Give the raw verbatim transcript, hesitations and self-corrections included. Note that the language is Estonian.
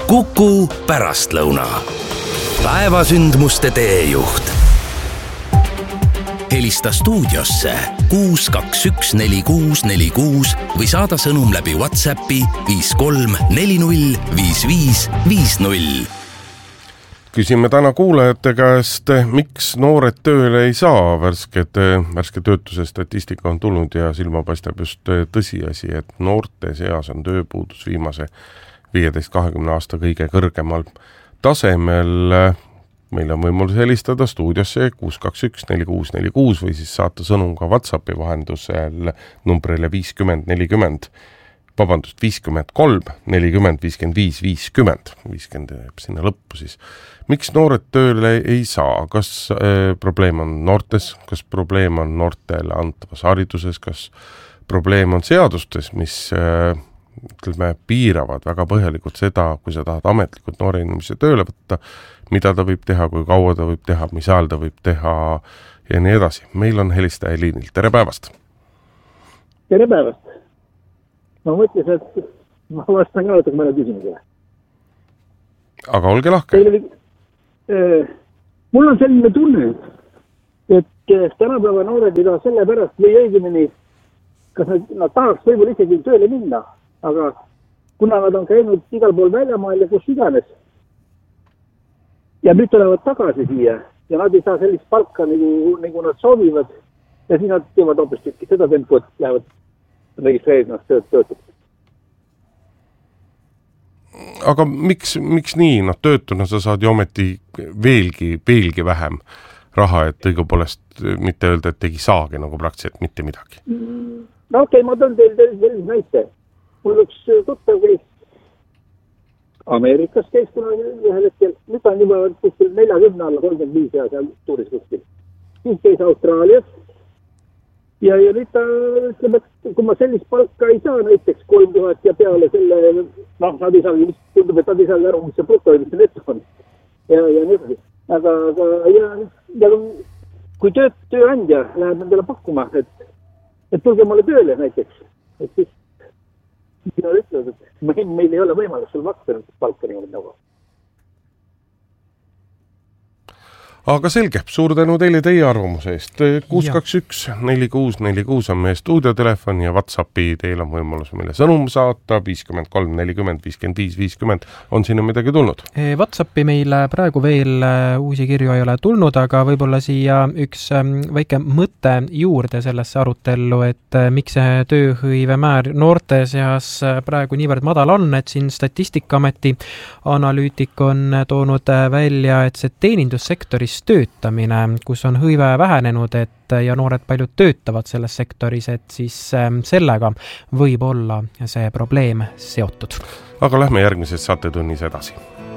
Kuku pärastlõuna. Päevasündmuste teejuht. Helista stuudiosse kuus kaks üks neli kuus neli kuus või saada sõnum läbi WhatsAppi viis kolm neli null viis viis viis null. Küsime täna kuulajate käest, miks noored tööle ei saa. Värsked, värske töötuse statistika on tulnud ja silma paistab just tõsiasi, et noorte seas on tööpuudus viimase viieteist kahekümne aasta kõige kõrgemal tasemel. Meil on võimalus helistada stuudiosse kuus kaks üks neli kuus neli kuus või siis saata sõnum ka WhatsAppi vahendusel numbrile viiskümmend nelikümmend, vabandust, viiskümmend kolm nelikümmend viiskümmend viis viiskümmend, viiskümmend jääb sinna lõppu siis. Miks noored tööle ei saa? Kas äh, probleem on noortes, kas probleem on noortele antavas hariduses, kas probleem on seadustes, mis äh, ütleme, piiravad väga põhjalikult seda, kui sa tahad ametlikult noore inimese tööle võtta, mida ta võib teha, kui kaua ta võib teha, mis ajal ta võib teha ja nii edasi. Meil on helistaja liinil. Tere päevast! Tere päevast! Ma mõtlesin, et ma vastan ka võtaks mõne küsimusele. Aga olge lahke. Teile, äh, mul on selline tunne, et tänapäeva noored ei taha selle pärast või õigemini, kas nad, nad tahaks võib-olla isegi tööle minna, aga kuna nad on käinud igal pool väljamaal ja kus iganes, ja nüüd tulevad tagasi siia ja nad ei saa sellist palka, nagu, nagu nad soovivad ja siis nad teevad hoopis tükki seda tempot, lähevad registreerinud tööd töötud. Aga miks, miks nii? No töötuna sa saad ju ometi veelgi, veelgi vähem raha, et õigupoolest mitte öelda, et tegi saagi nagu praktiliselt mitte midagi. No okei, okay, ma tõin teil sellise näite. Mul üks tuttav käis Ameerikas käis kuna ühel hetkel, nüüd on juba kuskil neljakümne alla kolmkümmend viis ja seal tuuris kuskil. Siis käis Austraalias ja, ja nüüd ta ütleb, et kui ma sellist palka ei saa näiteks kolm tuhat ja peale selle, noh, nad ei saa, tundub, et nad ei saa aru, mis see bruto või mis see neto on. Ja, ja nii edasi. Aga, aga ja, ja kui töö, tööandja läheb nendele pakkuma, et, et tulge mulle tööle näiteks, et siis Nad ütlevad, et meil, meil ei ole võimalus sul maksta palka nagu. Aga selge, suur tänu teile teie arvamuse eest. kuus kaks üks neli kuus neli kuus on meie stuudiotelefon ja WhatsAppi teil on võimalus meile sõnum saata. viiskümmend kolm nelikümmend viiskümmend viis viiskümmend on sinna midagi tulnud. WhatsAppi meile praegu veel uusi kirju ei ole tulnud, aga võib-olla siia üks väike mõte juurde sellesse arutellu, et miks see tööhõive määr noorte seas praegu niivõrd madal on, et siin Statistikaameti analüütik on toonud välja, et see teenindussektoris töötamine, kus on hõive vähenenud, et ja noored paljud töötavad selles sektoris, et siis sellega võib olla see probleem seotud. Aga lähme järgmises saatetunnis edasi.